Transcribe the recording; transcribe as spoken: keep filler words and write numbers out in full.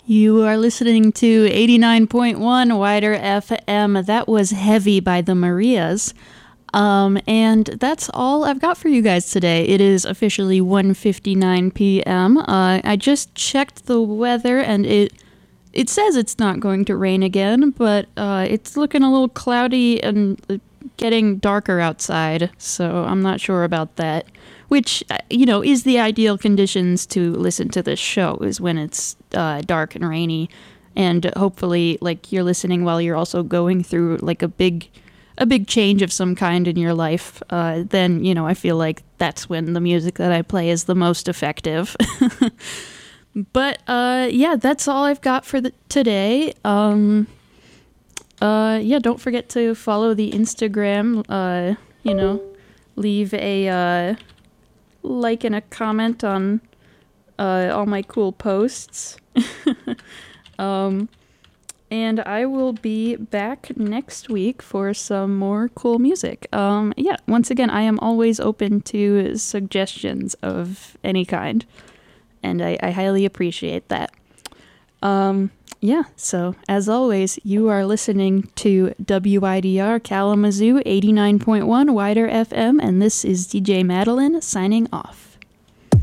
You are listening to eighty-nine point one Wider F M. That was Heavy by the Marias. Um, and that's all I've got for you guys today. It is officially one fifty-nine p.m. Uh, I just checked the weather, and it it says it's not going to rain again, but uh, it's looking a little cloudy and getting darker outside, so I'm not sure about that. Which, you know, is the ideal conditions to listen to this show, is when it's uh, dark and rainy, and hopefully, like, you're listening while you're also going through, like, a big... a big change of some kind in your life, uh, then, you know, I feel like that's when the music that I play is the most effective. But, uh, yeah, that's all I've got for the, today. Um, uh, yeah, don't forget to follow the Instagram, uh, you know, leave a, uh, like and a comment on, uh, all my cool posts. um... And I will be back next week for some more cool music. Um, yeah, once again, I am always open to suggestions of any kind. And I, I highly appreciate that. Um, yeah, so as always, you are listening to W I D R Kalamazoo eighty-nine point one Wider F M. And this is D J Madeline signing off.